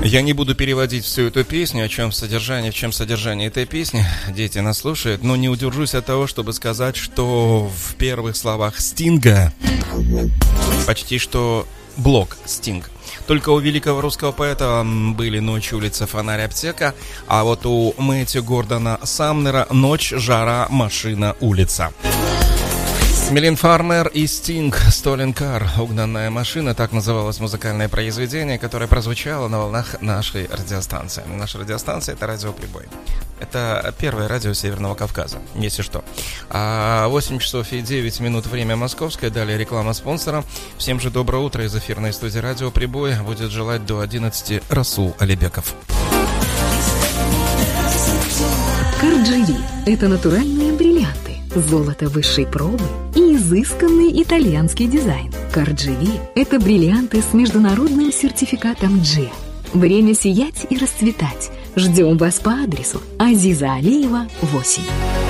Я не буду переводить всю эту песню, в чем содержание этой песни. Дети нас слушают, но не удержусь от того, чтобы сказать, что в первых словах Стинга почти что блок Стинг. Только у великого русского поэта были ночь, улица, фонарь, аптека, а вот у Мэтью Гордона Самнера ночь, жара, машина, улица. Милен Фармер и Стинг «Stolen Car», «Угнанная машина», так называлось музыкальное произведение, которое прозвучало на волнах нашей радиостанции. Наша радиостанция — это «Радио Прибой». Это первое радио Северного Кавказа, если что. 8 часов и 9 минут, время московское, далее реклама спонсора. Всем же доброе утро из эфирной студии «Радио Прибой». Будет желать до 11 Расул Алибеков. Кардживи – это натуральные бриллианты, золото высшей пробы и изысканный итальянский дизайн. Кардживи – это бриллианты с международным сертификатом G. Время сиять и расцветать. Ждем вас по адресу Азиза Алиева, 8.